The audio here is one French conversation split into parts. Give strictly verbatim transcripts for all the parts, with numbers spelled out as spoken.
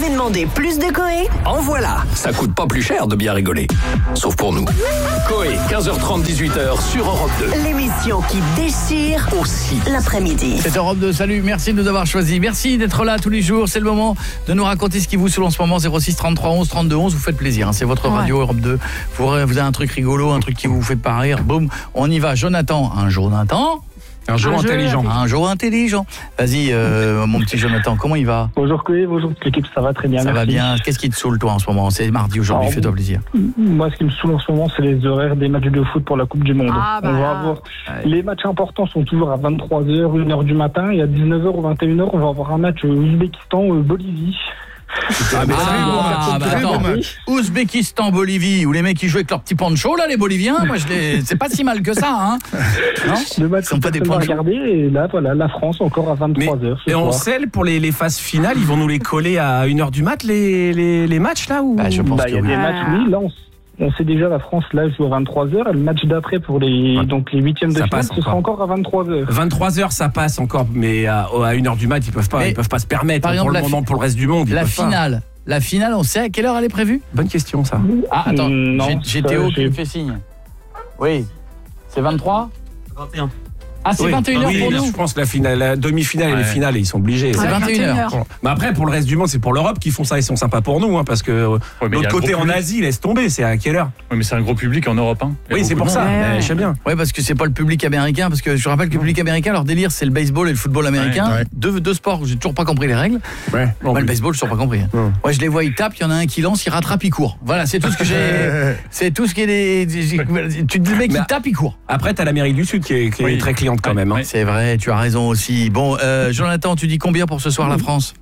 avez demandé plus de Coé? En voilà. Ça coûte pas plus cher de bien rigoler. Sauf pour nous. Coé, quinze heures trente, dix-huit heures sur Europe deux. L'émission qui déchire Aussi l'après-midi. C'est Europe deux, salut, merci de nous avoir choisis. Merci d'être là tous les jours. C'est le moment de nous raconter ce qui vous saoule en ce moment. zéro six trente-trois onze trente-deux onze, vous faites plaisir, hein. C'est votre radio Europe deux. Vous, vous avez un truc rigolo, un truc qui vous fait pas rire. Boum, on y va. Jonathan, un Jonathan Un jour un intelligent. Jeu, un jour intelligent. Vas-y, euh, mon petit Jonathan, comment il va? Bonjour Coé, bonjour toute l'équipe, ça va très bien. Ça merci. va bien. Qu'est-ce qui te saoule toi en ce moment? C'est mardi aujourd'hui, Alors, fais-toi plaisir. Moi, ce qui me saoule en ce moment, c'est les horaires des matchs de foot pour la Coupe du Monde. Ah, bah on va là. avoir... Ouais. Les matchs importants sont toujours à vingt-trois heures, une heure du matin, et à dix-neuf heures ou vingt et une heures, on va avoir un match Ouzbékistan-Bolivie. Ah, mais Ah, bah très attends, bon match. Ouzbékistan, Bolivie, où les mecs qui jouent avec leurs petits ponchos là, les Boliviens, moi je les, c'est pas si mal que ça, hein. Non, Le match ils sont pas des à ponchos. regarder, et là, voilà, la France encore à Mais, vingt-trois heures. ce et on soir. scelle pour les, les phases finales, ils vont nous les coller à une heure du mat, les, les, les matchs là ou... Bah, je pense Bah, que il y a oui. des matchs, oui, là, on, on sait déjà, la France, là, joue à vingt-trois heures, et le match d'après pour les, Ouais. donc, les huitièmes de Ça finale, passe ce sera encore. encore à vingt-trois heures. vingt-trois heures ça passe encore, mais à, à une heure du mat, ils peuvent pas, Mais, ils peuvent pas se permettre. par Pour exemple, le la moment, fi- pour le reste du monde, ils La peuvent pas. finale, la finale, on sait à quelle heure elle est prévue? Bonne question ça. Ah, attends, Mm, non, j'ai, j'ai ça, Théo qui j'ai- me fait signe. Oui, c'est vingt-trois? vingt et un. Ah, c'est Oui. vingt et une heures Oui, pour nous. je pense que la, finale, la demi-finale et les Ouais. finales, ils sont obligés. C'est Ouais, vingt et une heures. vingt et une heures. Mais après, pour le reste du monde, c'est pour l'Europe qui font ça. Ils sont sympas pour nous, hein, parce que euh, Ouais, mais il y a l'autre un côté gros en public. Asie, laisse tomber. C'est à quelle heure? Ouais, mais c'est un gros public en Europe. Hein. Il y a Oui, c'est beaucoup pour de ça. monde. Ouais, Mais ouais. je sais bien. Ouais, parce que c'est pas le public américain, parce que je rappelle que le public américain, leur délire, c'est le baseball et le football américain. Ouais, ouais. Deux, deux sports où j'ai toujours pas compris les règles. Ouais. Moi, le baseball, je toujours pas compris. hein. Non. Ouais, je les vois, ils tapent, il y en a un qui lance, il rattrape, il court. Voilà, c'est tout ce que j'ai. C'est tout ce qui est des. Tu te dis, le mec, Mais- il tape, il court. Après, t'as l'Amérique du Sud qui est, qui est Oui. très cliente quand Ouais, même. hein. ouais. C'est vrai, tu as raison aussi. Bon, euh, Jonathan, tu dis combien pour ce soir la France?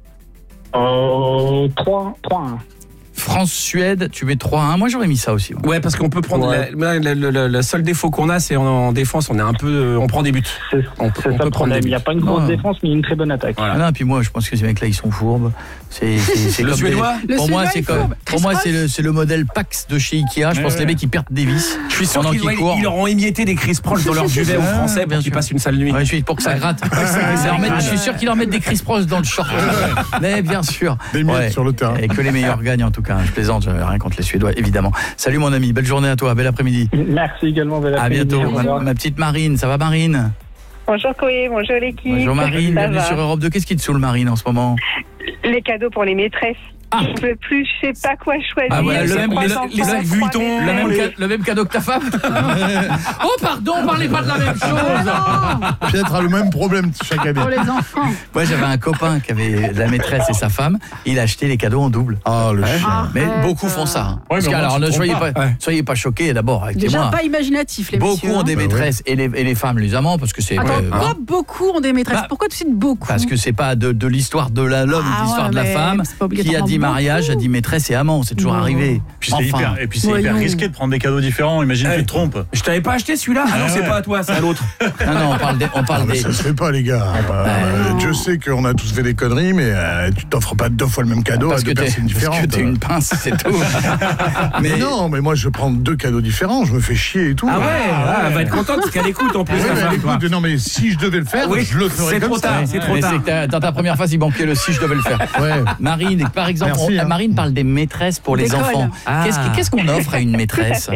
Euh, trois, trois, un. France-Suède, tu mets trois à un. Moi, j'aurais mis ça aussi. moi. Ouais, parce qu'on peut prendre. Ouais. La, la- la- la- le seul défaut qu'on a, c'est en, en défense, on est un peu. euh, On prend des buts. C'est On, c'est on ça peut le prendre problème. des Il n'y a buts. pas une grosse Non. défense, mais une très bonne attaque. Voilà. Ah non, puis moi, je pense que ces mecs-là, ils sont fourbes. C'est, c'est, c'est Le comme Suédois des- Le Pour moi, Suédois c'est est comme. fourbe. Pour Chris moi, Ross. c'est le, c'est le modèle Pax de chez Ikea. Je Ouais, pense que les ouais. mecs, ils perdent des vis. Je suis sûr pendant qu'ils qu'ils doivent- courent. ils leur ont émietté des crises proches dans leur duvet aux Ah, Français bien pour qu'ils sûr. passent une sale nuit. Ouais, je suis pour que ça gratte. Ils leur mettent- je suis sûr qu'ils leur mettent des Chris Pross dans le short. Mais bien sûr. Des miettes Ouais. sur le terrain. Et que les meilleurs gagnent en tout cas. Je plaisante, j'avais rien contre les Suédois, évidemment. Salut mon ami, belle journée à toi, bel après-midi. Merci également. bel À après-midi. bientôt. Au Ma, revoir. ma petite Marine, ça va Marine? Bonjour Coé, bonjour l'équipe. Bonjour Marine, Ça bienvenue va. sur Europe deux. Qu'est-ce qui te saoule Marine en ce moment? Les cadeaux pour les maîtresses. Ah. Je peux plus, je sais pas quoi choisir. Ah ouais, le J'ai même- trois le- enfants, les sacs trois Vuitton, Le maîtresses. même, ca- le même cadeau que ta femme? Oh pardon, parlez pas de la même chose. Peut-être a le même problème chaque année. Pour les enfants. Moi j'avais un copain qui avait la maîtresse et sa femme, il achetait les cadeaux en double. Ah, le chien. Mais Arrête. beaucoup font ça. hein. Ouais, Parce mais que, au moins, alors tu ne te soyez trompes pas, pas. Ouais. soyez pas choqués d'abord avec Déjà moi. pas imaginatif, les Beaucoup messieurs. ont des Bah ouais. maîtresses et, les, et les femmes les amants parce que c'est Attends, ouais, pourquoi hein. beaucoup ont des maîtresses? Bah, Pourquoi tu cites beaucoup? Parce que c'est pas de, de l'histoire de la- l'homme, Ah de l'histoire ouais, de la mais femme c'est pas qui a obligatoirement dit mariage, beaucoup. a dit maîtresse et amant, c'est toujours Non. arrivé. Puis c'est Enfin, hyper, et puis c'est hyper voyons. risqué de prendre des cadeaux différents. Imagine, Ouais. tu te trompes. Je t'avais pas acheté celui-là. Ah non, Ah c'est ouais. pas à toi, c'est à l'autre. non non, on parle des, on Ah, parle mais des ça se fait pas, les gars. Euh, Dieu sait qu'on a tous fait des conneries, mais euh, tu t'offres pas deux fois le même cadeau parce à que deux t'es personnes parce différentes. que t'es une pince, c'est tout. Mais non, mais moi je prends deux cadeaux différents, je me fais chier et tout. Ah ouais, ah, elle va être contente parce qu'elle écoute en plus. Ouais, la mais femme, écoute, toi. non, mais si je devais le faire, Oui, je le ferais c'est comme trop ça. tard, c'est trop Mais tard. c'est que t'as- dans ta première phase, il manquait le si je devais le faire. Ouais. Marine, par exemple, Merci, on- hein. Marine parle des maîtresses pour les D'école. enfants. Ah. Qu'est-ce qui- qu'est-ce qu'on offre à une maîtresse?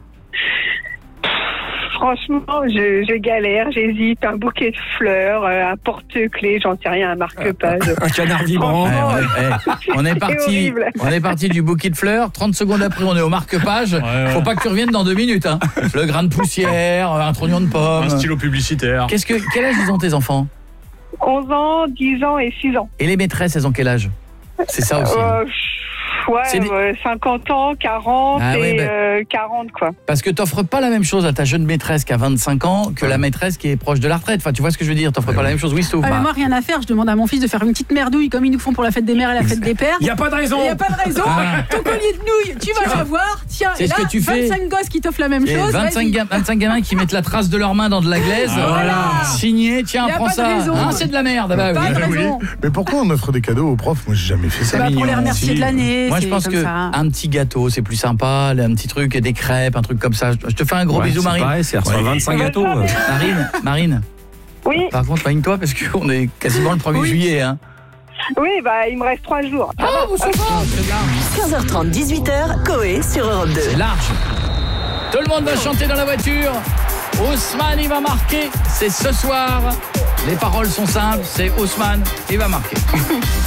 Franchement, je, je galère, j'hésite. Un bouquet de fleurs, euh, un porte-clés, j'en sais rien, un marque-page. Un canard vibrant. Ouais, ouais, ouais. On est C'est parti, horrible. on est parti du bouquet de fleurs. trente secondes après, on est au marque-page. ouais. Faut pas que tu reviennes dans deux minutes. Hein. Le grain de poussière, un trognon de pomme. Un stylo publicitaire. Qu'est-ce que, quel âge ils ont tes enfants? onze ans, dix ans et six ans. Et les maîtresses, elles ont quel âge? C'est ça aussi. hein. Euh, ouais, C'est des- euh, cinquante ans, quarante Ah et ouais, bah- euh, quarante, quoi. Parce que t'offres pas la même chose à ta jeune maîtresse qui a vingt-cinq ans que la maîtresse qui est proche de la retraite. Enfin, tu vois ce que je veux dire? T'offres pas la même chose. Oui, Stouff. Ah, mais moi, rien à faire. Je demande à mon fils de faire une petite merdouille comme ils nous font pour la fête des mères et la fête des pères. Il n'y a pas de raison. Il n'y a pas de raison. Ah. Ton collier de nouilles, tu vas l'avoir. Tiens, C'est et ce là, que tu fais. vingt-cinq gosses qui t'offrent la même Et chose. vingt-cinq, vas-y. ga- vingt-cinq gamins qui mettent la trace de leurs mains dans de la glaise. Voilà. Signé, tiens, Y a prends pas de ça. raison. Ah, c'est de la merde. Bah, Pas oui. de Oui. raison. Mais pourquoi on offre des cadeaux aux profs? Moi, j'ai jamais fait ça. Bah, pour les mignon. remercier de l'année. Moi, je c'est pense comme que ça. un petit gâteau, c'est plus sympa, un petit truc, des crêpes, un truc comme ça. Je te fais un gros Ouais, bisou, c'est Marine. pareil, c'est elle reçoit vingt-cinq gâteaux. euh. Marine, Marine. Oui, Par contre, magne-toi parce qu'on est quasiment le premier Oui. juillet. Hein. Oui, bah, il me reste trois jours. Ah, vous savez, c'est large. quinze heures trente, dix-huit heures, Coé sur Europe deux. C'est large. Tout le monde va chanter dans la voiture. Ousmane, il va marquer. C'est ce soir. Les paroles sont simples. C'est Ousmane, il va marquer.